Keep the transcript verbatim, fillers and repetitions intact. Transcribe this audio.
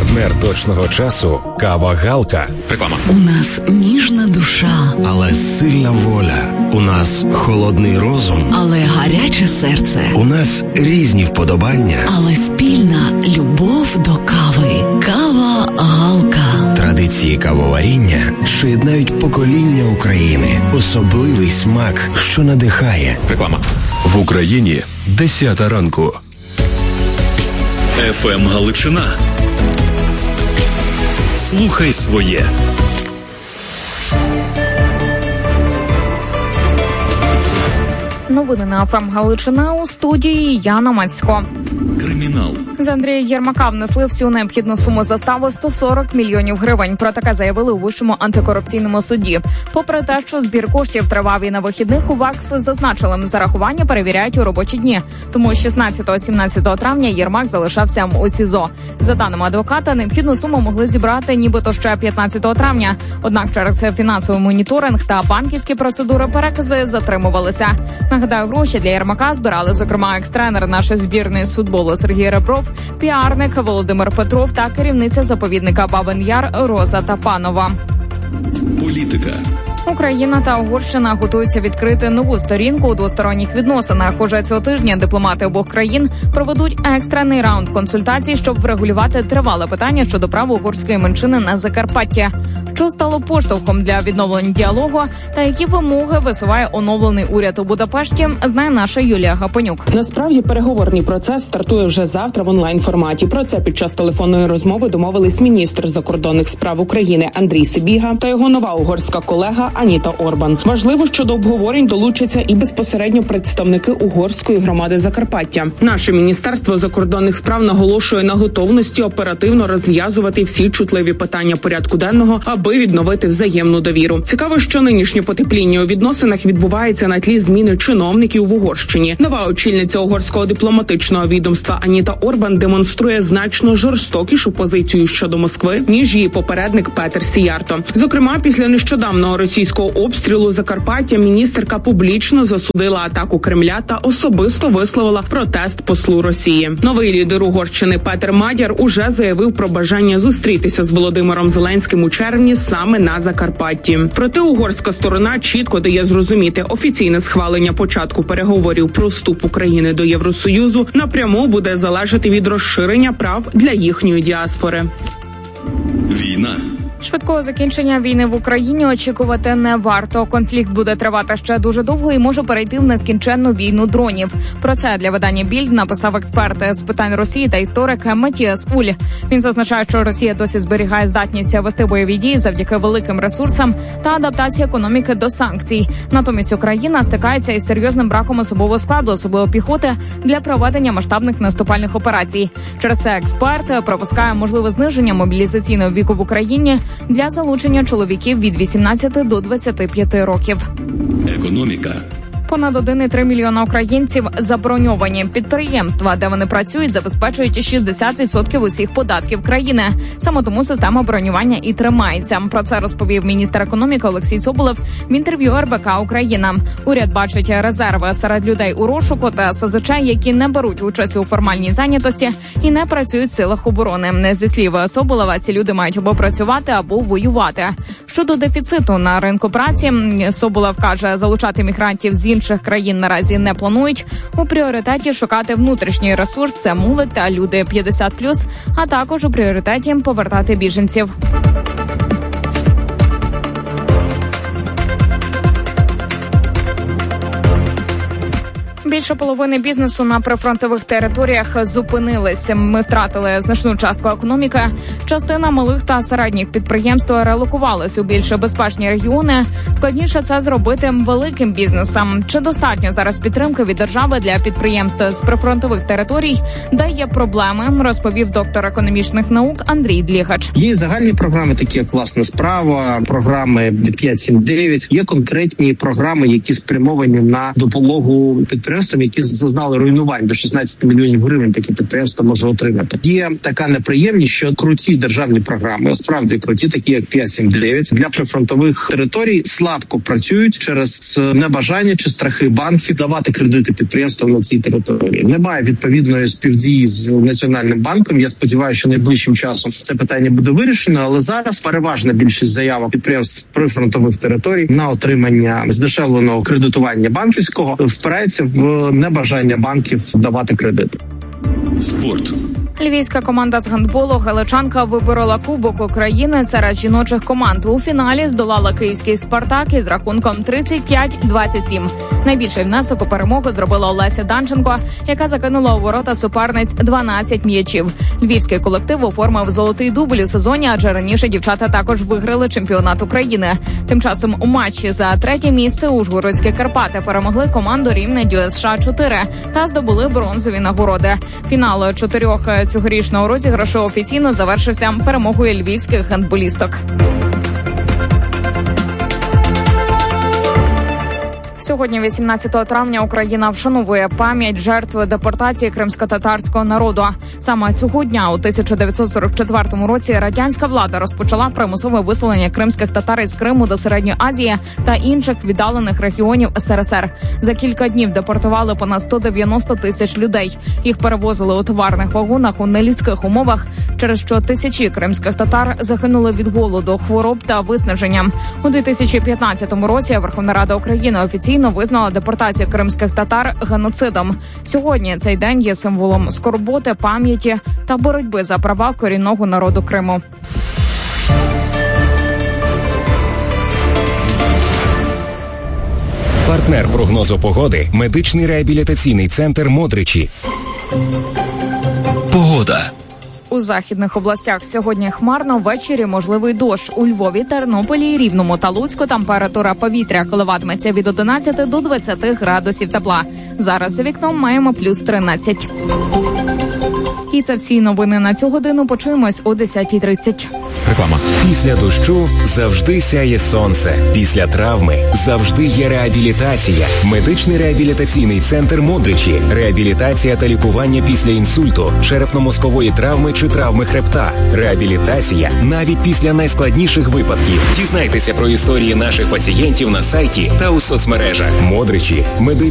Партнер точного часу – кава Галка. Реклама. У нас ніжна душа, але сильна воля. У нас холодний розум, але гаряче серце. У нас різні вподобання, але спільна любов до кави. Кава Галка. Традиції кавоваріння, що єднають покоління України. Особливий смак, що надихає. Реклама. В Україні десята ранку. еф ем Галичина. Слухай своє. Новини на еф ем Галичина, у студії Яна Мацько. Кримінал. З Андрія Єрмака внесли всю необхідну суму застави сто сорок мільйонів гривень. Про таке заявили у Вищому антикорупційному суді. Попри те, що збір коштів тривав і на вихідних, у ВАКС зазначили, зарахування перевіряють у робочі дні. Тому шістнадцятого-сімнадцятого травня Єрмак залишався у СІЗО. За даними адвоката, необхідну суму могли зібрати нібито ще п'ятнадцятого травня. Однак через фінансовий моніторинг та банківські процедури перекази затримувалися. Нагадаю, гроші для Єрмака збирали, зокрема, екс-тренер нашої збірної з футболу Сергій Ребров, піарник Володимир Петров та керівниця заповідника Бабин Яр Роза Тапанова. Політика. Україна та Угорщина готуються відкрити нову сторінку у двосторонніх відносинах. Уже цього тижня дипломати обох країн проведуть екстрений раунд консультацій, щоб врегулювати тривале питання щодо прав угорської меншини на Закарпаття. Що стало поштовхом для відновлення діалогу та які вимоги висуває оновлений уряд у Будапешті, знає наша Юлія Гапонюк. Насправді переговорний процес стартує вже завтра в онлайн-форматі. Про це під час телефонної розмови домовились міністр закордонних справ України Андрій Сибіга та його нова угорська колега Аніта Орбан. Важливо, що до обговорень долучаться і безпосередньо представники угорської громади Закарпаття. Наше міністерство закордонних справ наголошує на готовності оперативно розв'язувати всі чутливі питання порядку денного, аби відновити взаємну довіру. Цікаво, що нинішнє потепління у відносинах відбувається на тлі зміни чиновників в Угорщині. Нова очільниця угорського дипломатичного відомства Аніта Орбан демонструє значно жорстокішу позицію щодо Москви, ніж її попередник Петер Сіярто. Зокрема, після нещодавнього російського обстрілу Закарпаття міністерка публічно засудила атаку Кремля та особисто висловила протест послу Росії. Новий лідер Угорщини Петер Мадяр уже заявив про бажання зустрітися з Володимиром Зеленським у червні саме на Закарпатті. Проте угорська сторона чітко дає зрозуміти, офіційне схвалення початку переговорів про вступ України до Євросоюзу напряму буде залежати від розширення прав для їхньої діаспори. Війна. Швидкого закінчення війни в Україні очікувати не варто. Конфлікт буде тривати ще дуже довго і може перейти в нескінченну війну дронів. Про це для видання «Більд» написав експерт з питань Росії та історик Матіас Уль. Він зазначає, що Росія досі зберігає здатність вести бойові дії завдяки великим ресурсам та адаптації економіки до санкцій. Натомість Україна стикається із серйозним браком особового складу, особливо піхоти, для проведення масштабних наступальних операцій. Через це експерт пропускає можливе зниження мобілізаційного віку в Україні для залучення чоловіків від вісімнадцяти до двадцяти п'яти років. Економіка. Понад один цілих три мільйона українців заброньовані. Підприємства, де вони працюють, забезпечують шістдесят відсотків усіх податків країни. Саме тому система бронювання і тримається. Про це розповів міністр економіки Олексій Соболєв в інтерв'ю ер бе ка «Україна». Уряд бачить резерви серед людей у розшуку та ес зет че, які не беруть участь у формальній зайнятості і не працюють в силах оборони. Зі слів Соболєва, ці люди мають або працювати, або воювати. Щодо дефіциту на ринку праці, Соболєв каже, залучати мігрантів з інших країн наразі не планують. У пріоритеті шукати внутрішній ресурс – це молодь та люди п'ятдесят плюс, а також у пріоритеті повертати біженців. Більше половини бізнесу на прифронтових територіях зупинилися. Ми втратили значну частку економіки. Частина малих та середніх підприємств релокувалися у більш безпечні регіони. Складніше це зробити великим бізнесам. Чи достатньо зараз підтримки від держави для підприємств з прифронтових територій, де є проблеми, розповів доктор економічних наук Андрій Длігач. Є загальні програми, такі як «Власна справа», програми п'ять сім дев'ять. Є конкретні програми, які спрямовані на допомогу підприємствам підприємствам, які зазнали руйнувань. До шістнадцять мільйонів гривень такі підприємства може отримати. Є така неприємність, що круті державні програми, справді круті, такі як п'ять сім дев'ять, для прифронтових територій слабко працюють через небажання чи страхи банків давати кредити підприємствам на цій території. Немає відповідної співдії з Національним банком. Я сподіваюся, що найближчим часом це питання буде вирішено, але зараз переважна більшість заявок підприємств прифронтових територій на отримання здешевленого кредитування банківського впирається в небажання банків давати кредити. Спорт. Львівська команда з гандболу «Галичанка» виборола Кубок України серед жіночих команд. У фіналі здолала київський «Спартак» із рахунком тридцять п'ять двадцять сім. Найбільший внесок у перемогу зробила Олеся Данченко, яка закинула у ворота суперниць дванадцять м'ячів. Львівський колектив оформив золотий дубль у сезоні, адже раніше дівчата також виграли чемпіонат України. Тим часом у матчі за третє місце Ужгородські Карпати перемогли команду Рівне ДЮСШ чотири та здобули бронзові нагороди. Фінал чотирьох цьогорічного розіграшу офіційно завершився перемогою львівських гандболісток. Сьогодні, вісімнадцятого травня, Україна вшановує пам'ять жертв депортації кримськотатарського народу. Саме цього дня, у тисяча дев'ятсот сорок четвертому році, радянська влада розпочала примусове виселення кримських татар із Криму до Середньої Азії та інших віддалених регіонів ес ер ес ер. За кілька днів депортували понад сто дев'яносто тисяч людей. Їх перевозили у товарних вагонах у нелюдських умовах, через що тисячі кримських татар загинули від голоду, хвороб та виснаження. У дві тисячі п'ятнадцятому році Верховна Рада України офіційно визнала депортацію кримських татар геноцидом. Сьогодні цей день є символом скорботи, пам'яті та боротьби за права корінного народу Криму. Партнер прогнозу погоди – медичний реабілітаційний центр «Модричі». Погода. У західних областях сьогодні хмарно, ввечері можливий дощ. У Львові, Тернополі, Рівному та Луцьку температура повітря коливатиметься від одинадцяти до двадцяти градусів тепла. Зараз за вікном маємо плюс тринадцять. І це всі новини на цю годину. Почуємось о десятій тридцять. Реклама. Після дощу завжди сяє сонце. Після травми завжди є реабілітація. Медичний реабілітаційний центр «Модричі». Реабілітація та лікування після інсульту, черепно-мозкової травми чи травми хребта. Реабілітація навіть після найскладніших випадків. Дізнайтеся про історії наших пацієнтів на сайті та у соцмережах. «Модричі» – медичний